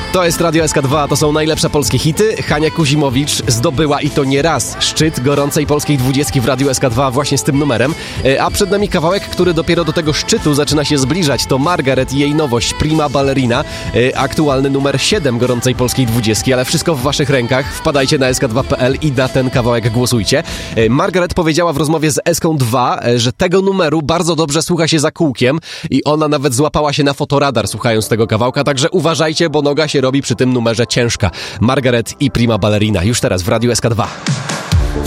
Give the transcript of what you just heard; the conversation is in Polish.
To jest Radio SK2, to są najlepsze polskie hity. Hania Kuzimowicz zdobyła i to nie raz szczyt gorącej polskiej 20 w Radiu SK2 właśnie z tym numerem. A przed nami kawałek, który dopiero do tego szczytu zaczyna się zbliżać. To Margaret i jej nowość Prima Ballerina. Aktualny numer 7 gorącej polskiej 20, ale wszystko w waszych rękach. Wpadajcie na sk2.pl i na ten kawałek głosujcie. Margaret powiedziała w rozmowie z SK2, że tego numeru bardzo dobrze słucha się za kółkiem i ona nawet złapała się na fotoradar słuchając tego kawałka, także uważajcie, bo noga się robi przy tym numerze ciężka. Margaret i Prima Ballerina już teraz w Radiu SK2.